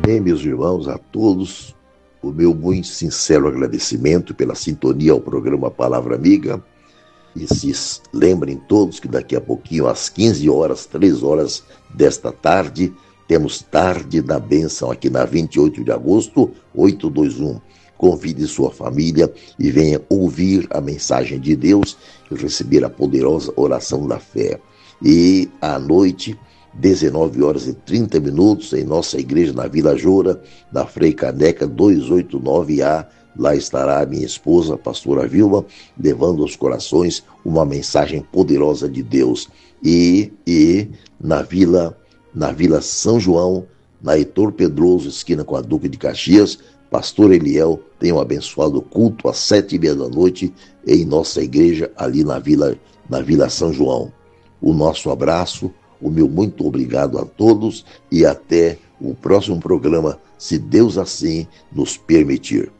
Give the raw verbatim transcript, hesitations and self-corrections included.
Amém, meus irmãos, a todos, o meu muito sincero agradecimento pela sintonia ao programa Palavra Amiga. E se lembrem todos que daqui a pouquinho, às quinze horas, três horas desta tarde, temos Tarde da Bênção aqui na vinte e oito de agosto, oitocentos e vinte e um. Convide sua família e venha ouvir a mensagem de Deus e receber a poderosa oração da fé. E à noite, dezenove horas e trinta minutos, em nossa igreja na Vila Joura, na Frei Caneca duzentos e oitenta e nove A, lá estará a minha esposa, a pastora Vilma, levando aos corações uma mensagem poderosa de Deus. E, e na Vila, na Vila São João, na Heitor Pedroso, esquina com a Duque de Caxias, pastor Eliel tem um abençoado culto às sete e meia da noite em nossa igreja, ali na Vila, na Vila São João. O nosso abraço, o meu muito obrigado a todos e até o próximo programa, se Deus assim nos permitir.